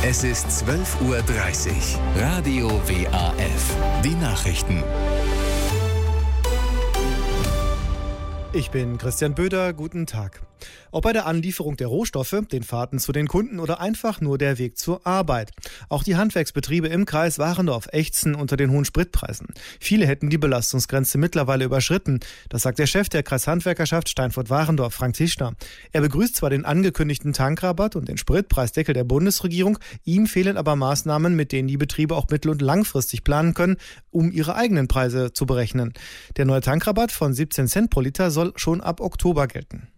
Es ist 12:30 Uhr. Radio WAF. Die Nachrichten. Ich bin Christian Böder, guten Tag. Ob bei der Anlieferung der Rohstoffe, den Fahrten zu den Kunden oder einfach nur der Weg zur Arbeit. Auch die Handwerksbetriebe im Kreis Warendorf ächzen unter den hohen Spritpreisen. Viele hätten die Belastungsgrenze mittlerweile überschritten. Das sagt der Chef der Kreishandwerkerschaft Steinfurt-Warendorf, Frank Tischner. Er begrüßt zwar den angekündigten Tankrabatt und den Spritpreisdeckel der Bundesregierung, ihm fehlen aber Maßnahmen, mit denen die Betriebe auch mittel- und langfristig planen können, um ihre eigenen Preise zu berechnen. Der neue Tankrabatt von 17 Cent pro Liter soll schon ab Oktober gelten.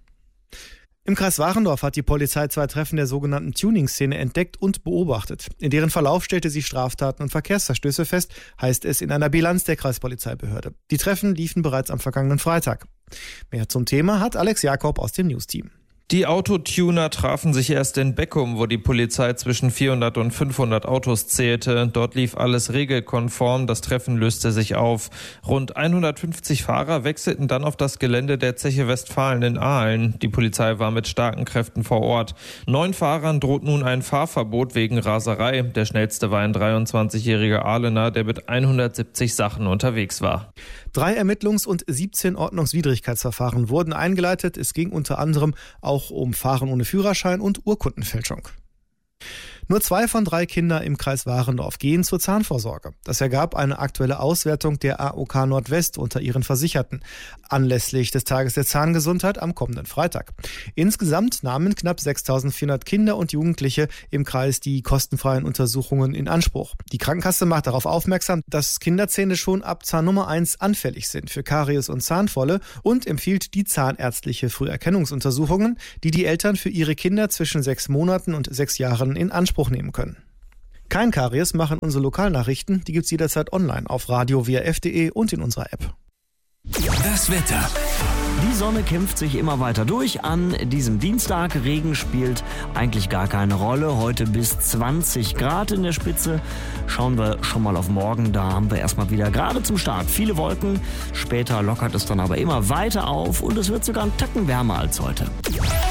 Im Kreis Warendorf hat die Polizei 2 Treffen der sogenannten Tuning-Szene entdeckt und beobachtet. In deren Verlauf stellte sie Straftaten und Verkehrsverstöße fest, heißt es in einer Bilanz der Kreispolizeibehörde. Die Treffen liefen bereits am vergangenen Freitag. Mehr zum Thema hat Alex Jakob aus dem News-Team. Die Autotuner trafen sich erst in Beckum, wo die Polizei zwischen 400 und 500 Autos zählte. Dort lief alles regelkonform, das Treffen löste sich auf. Rund 150 Fahrer wechselten dann auf das Gelände der Zeche Westfalen in Ahlen. Die Polizei war mit starken Kräften vor Ort. 9 Fahrern droht nun ein Fahrverbot wegen Raserei. Der schnellste war ein 23-jähriger Ahlener, der mit 170 Sachen unterwegs war. 3 Ermittlungs- und 17 Ordnungswidrigkeitsverfahren wurden eingeleitet. Es ging unter anderem auch um Fahren ohne Führerschein und Urkundenfälschung. Nur 2 von 3 Kindern im Kreis Warendorf gehen zur Zahnvorsorge. Das ergab eine aktuelle Auswertung der AOK Nordwest unter ihren Versicherten, anlässlich des Tages der Zahngesundheit am kommenden Freitag. Insgesamt nahmen knapp 6.400 Kinder und Jugendliche im Kreis die kostenfreien Untersuchungen in Anspruch. Die Krankenkasse macht darauf aufmerksam, dass Kinderzähne schon ab Zahn Nummer 1 anfällig sind für Karies und Zahnfolle und empfiehlt die zahnärztliche Früherkennungsuntersuchungen, die die Eltern für ihre Kinder zwischen 6 Monaten und 6 Jahren in Anspruch nehmen können. Kein Karies machen unsere Lokalnachrichten, die gibt's jederzeit online auf radio-waf.de und in unserer App. Das Wetter. Die Sonne kämpft sich immer weiter durch an diesem Dienstag. Regen spielt eigentlich gar keine Rolle. Heute bis 20 Grad in der Spitze. Schauen wir schon mal auf morgen. Da haben wir erstmal wieder gerade zum Start viele Wolken. Später lockert es dann aber immer weiter auf und es wird sogar einen Tacken wärmer als heute.